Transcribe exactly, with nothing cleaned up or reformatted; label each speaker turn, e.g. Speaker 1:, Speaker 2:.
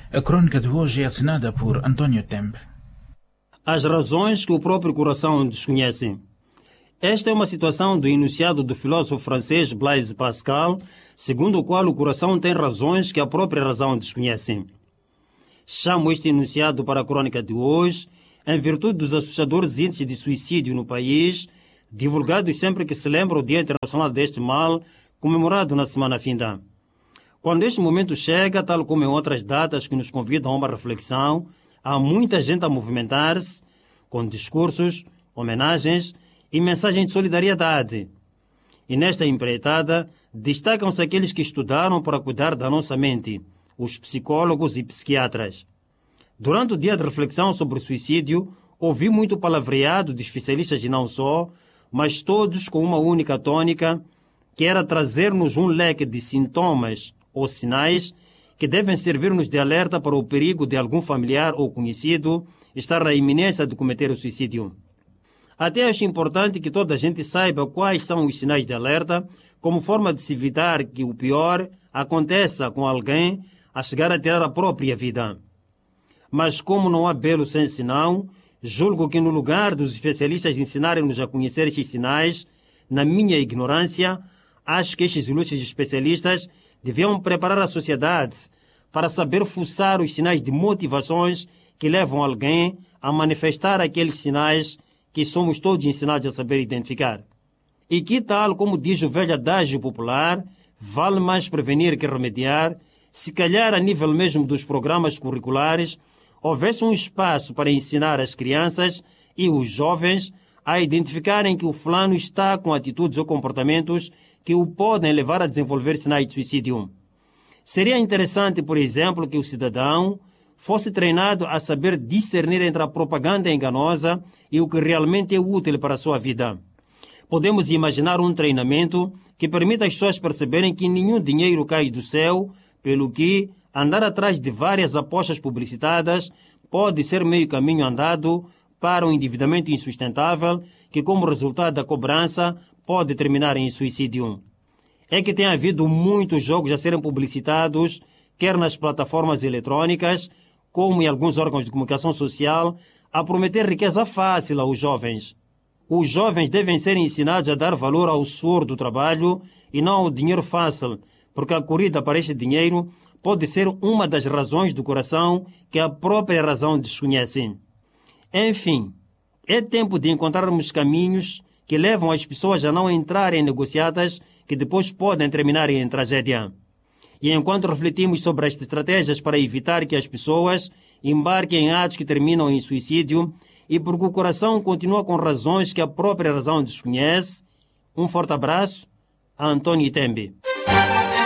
Speaker 1: A crônica de hoje é assinada por António Tembe.
Speaker 2: As razões que o próprio coração desconhece. Esta é uma citação do enunciado do filósofo francês Blaise Pascal, segundo o qual o coração tem razões que a própria razão desconhece. Chamo este enunciado para a crônica de hoje em virtude dos assustadores índices de suicídio no país, divulgados sempre que se lembra o Dia Internacional deste mal, comemorado na semana finda. Quando este momento chega, tal como em outras datas que nos convidam a uma reflexão, há muita gente a movimentar-se com discursos, homenagens e mensagens de solidariedade. E nesta empreitada, destacam-se aqueles que estudaram para cuidar da nossa mente, os psicólogos e psiquiatras. Durante o dia de reflexão sobre o suicídio, ouvi muito palavreado de especialistas e não só, mas todos com uma única tônica, que era trazer-nos um leque de sintomas ou sinais que devem servir-nos de alerta para o perigo de algum familiar ou conhecido estar na iminência de cometer o suicídio. Até acho importante que toda a gente saiba quais são os sinais de alerta, como forma de se evitar que o pior aconteça com alguém a chegar a tirar a própria vida. Mas como não há belo sem sinal, julgo que no lugar dos especialistas ensinarem-nos a conhecer estes sinais, na minha ignorância, acho que estes ilustres especialistas deviam preparar a sociedade para saber fuçar os sinais de motivações que levam alguém a manifestar aqueles sinais que somos todos ensinados a saber identificar. E que tal, como diz o velho adágio popular, vale mais prevenir que remediar, se calhar a nível mesmo dos programas curriculares, houvesse um espaço para ensinar as crianças e os jovens a identificarem que o fulano está com atitudes ou comportamentos que o podem levar a desenvolver sinais de suicídio. Seria interessante, por exemplo, que o cidadão fosse treinado a saber discernir entre a propaganda enganosa e o que realmente é útil para a sua vida. Podemos imaginar um treinamento que permita às pessoas perceberem que nenhum dinheiro cai do céu, pelo que andar atrás de várias apostas publicitadas pode ser meio caminho andado para um endividamento insustentável que, como resultado da cobrança, pode terminar em suicídio. É que tem havido muitos jogos a serem publicitados, quer nas plataformas eletrônicas, como em alguns órgãos de comunicação social, a prometer riqueza fácil aos jovens. Os jovens devem ser ensinados a dar valor ao suor do trabalho e não ao dinheiro fácil, porque a corrida para este dinheiro pode ser uma das razões do coração que a própria razão desconhece. Enfim, é tempo de encontrarmos caminhos que levam as pessoas a não entrarem em negociatas que depois podem terminar em tragédia. E enquanto refletimos sobre as estratégias para evitar que as pessoas embarquem em atos que terminam em suicídio e porque o coração continua com razões que a própria razão desconhece, um forte abraço a António Tembe.